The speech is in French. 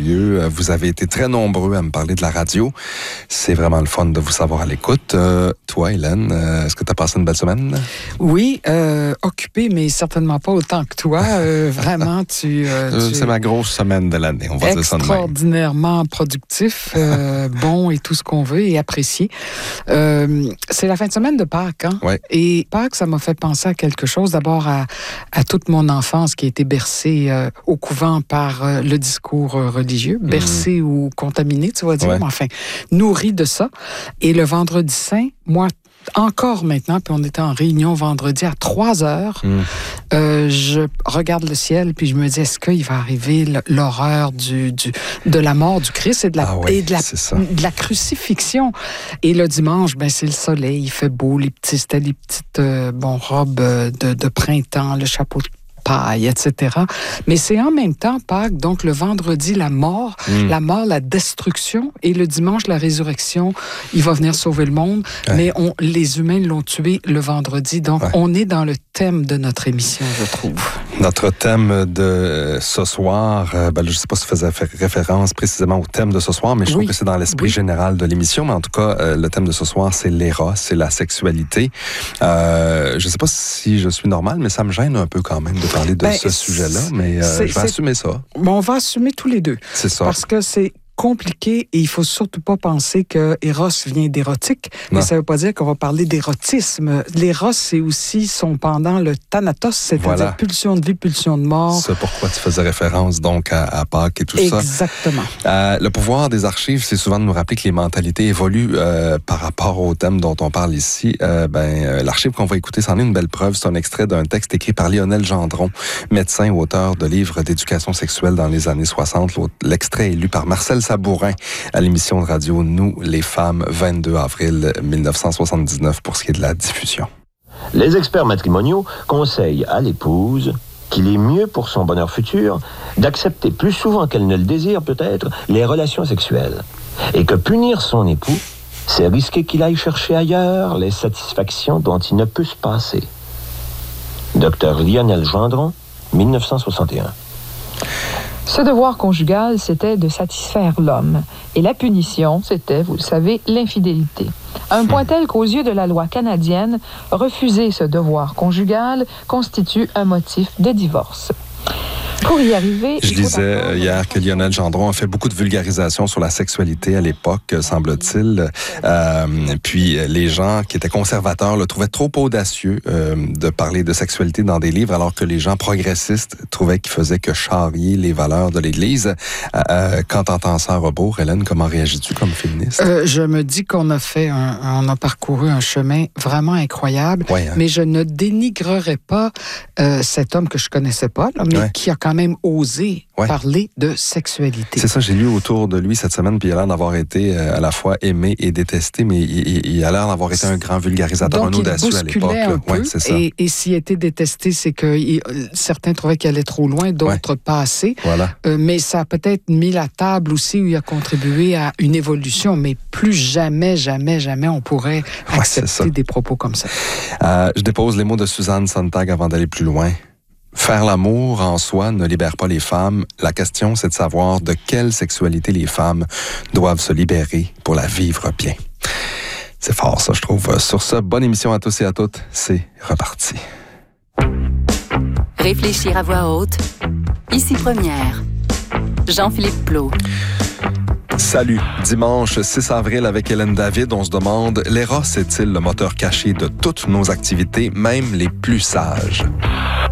lieu. Vous avez été très nombreux à me parler de la radio. C'est vraiment le fun de vous savoir à l'écoute. Toi, Hélène, est-ce que tu as passé une belle semaine? Oui, occupée, mais certainement pas autant que toi. Vraiment, c'est ma grosse semaine de l'année, on va dire ça de même. Extraordinairement productif, bon et tout ce qu'on veut et apprécié. C'est la fin de semaine de Pâques, hein? Ouais. Et Pâques, ça m'a fait penser à quelque chose. D'abord à toute mon enfance qui a été bercée au couvent par le discours religieux, bercée ou contaminée, tu vas dire, mais enfin, nourrie de ça. Et le vendredi saint, moi, encore maintenant, puis on était en réunion vendredi à 3h, je regarde le ciel, puis je me dis, est-ce qu'il va arriver l'horreur de la mort du Christ et de la crucifixion? Et le dimanche, ben c'est le soleil, il fait beau, c'était les petites robes de printemps, le chapeau de paille, etc. Mais c'est en même temps Pâques, donc le vendredi, la mort, la destruction, et le dimanche, la résurrection. Il va venir sauver le monde, mais les humains l'ont tué le vendredi, donc on est dans le thème de notre émission, je trouve. Notre thème de ce soir, je ne sais pas si tu faisais référence précisément au thème de ce soir, mais je trouve que c'est dans l'esprit général de l'émission, mais en tout cas, le thème de ce soir, c'est l'éros, c'est la sexualité. Je ne sais pas si je suis normal, mais ça me gêne un peu quand même de parler de ce sujet-là, mais je vais assumer ça. On va assumer tous les deux. C'est ça. Parce que c'est compliqué et il faut surtout pas penser que Eros vient d'érotique, mais ça veut pas dire qu'on va parler d'érotisme. L'éros, c'est aussi son pendant, le thanatos, c'est-à-dire pulsion de vie, pulsion de mort. C'est pourquoi tu faisais référence donc à Pâques et tout ça. Exactement. Le pouvoir des archives, c'est souvent de nous rappeler que les mentalités évoluent par rapport au thème dont on parle ici. L'archive qu'on va écouter, c'en est une belle preuve. C'est un extrait d'un texte écrit par Lionel Gendron, médecin, auteur de livres d'éducation sexuelle dans les années 60. L'extrait est lu par Marcel Sabourin à l'émission de radio Nous, les femmes, 22 avril 1979 pour ce qui est de la diffusion. Les experts matrimoniaux conseillent à l'épouse qu'il est mieux pour son bonheur futur d'accepter plus souvent qu'elle ne le désire peut-être les relations sexuelles et que punir son époux, c'est risquer qu'il aille chercher ailleurs les satisfactions dont il ne peut se passer. Dr Lionel Gendron, 1961. Ce devoir conjugal, c'était de satisfaire l'homme. Et la punition, c'était, vous le savez, l'infidélité. À un point tel qu'aux yeux de la loi canadienne, refuser ce devoir conjugal constitue un motif de divorce. Pour y arriver... Je disais hier que Lionel Gendron a fait beaucoup de vulgarisation sur la sexualité à l'époque, semble-t-il. Puis les gens qui étaient conservateurs le trouvaient trop audacieux de parler de sexualité dans des livres, alors que les gens progressistes trouvaient qu'il faisait que charrier les valeurs de l'Église. Quand t'entends ça à rebours, Hélène, comment réagis-tu comme féministe? Je me dis qu'on a on a parcouru un chemin vraiment incroyable, mais je ne dénigrerai pas cet homme que je connaissais pas, là, mais qui a quand même osé parler de sexualité. C'est ça, j'ai lu autour de lui cette semaine, puis il a l'air d'avoir été à la fois aimé et détesté, mais il a l'air d'avoir été un grand vulgarisateur, un audacieux à l'époque. Un peu, c'est ça. Et s'il était détesté, c'est que certains trouvaient qu'il allait trop loin, d'autres pas assez. Voilà. Mais ça a peut-être mis la table aussi où il a contribué à une évolution, mais plus jamais on pourrait accepter des propos comme ça. Je dépose les mots de Suzanne Sontag avant d'aller plus loin. Faire l'amour en soi ne libère pas les femmes. La question, c'est de savoir de quelle sexualité les femmes doivent se libérer pour la vivre bien. C'est fort, ça, je trouve. Sur ce, bonne émission à tous et à toutes. C'est reparti. Réfléchir à voix haute. Ici Première. Jean-Philippe Plault. Salut. Dimanche 6 avril avec Hélène David, on se demande, l'éros est-il le moteur caché de toutes nos activités, même les plus sages?